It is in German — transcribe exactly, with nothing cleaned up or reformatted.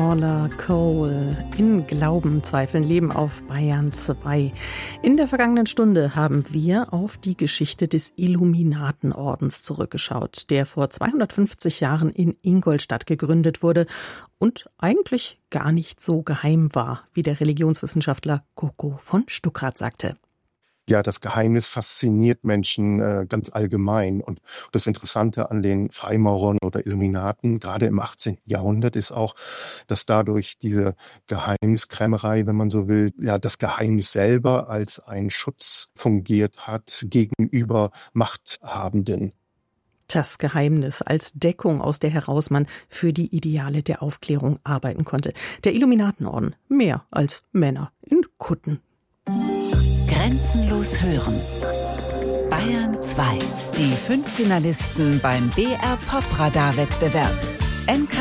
Paula Cole in Glauben, Zweifeln, Leben auf Bayern zwei. In der vergangenen Stunde haben wir auf die Geschichte des Illuminatenordens zurückgeschaut, der vor zweihundertfünfzig Jahren in Ingolstadt gegründet wurde und eigentlich gar nicht so geheim war, wie der Religionswissenschaftler Coco von Stuckrad sagte. Ja, das Geheimnis fasziniert Menschen äh, ganz allgemein. Und das Interessante an den Freimaurern oder Illuminaten, gerade im achtzehnten Jahrhundert, ist auch, dass dadurch diese Geheimniskrämerei, wenn man so will, ja, das Geheimnis selber als ein Schutz fungiert hat gegenüber Machthabenden. Das Geheimnis als Deckung, aus der heraus man für die Ideale der Aufklärung arbeiten konnte. Der Illuminatenorden, mehr als Männer in Kutten. Grenzenlos hören. Bayern zwei. Die fünf Finalisten beim B R Popradarwettbewerb.